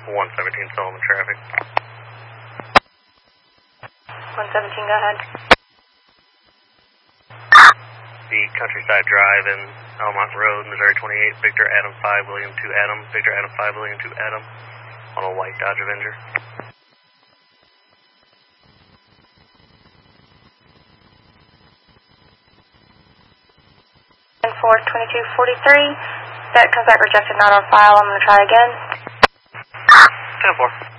117 Sullivan traffic. 117, go ahead. The Countryside Drive in Almont Road, Missouri 28, Victor Adam 5, William 2 Adam, Victor Adam 5, William 2 Adam, on a white Dodge Avenger. 42243. That comes back rejected, not on file. I'm going to try again. 10-4.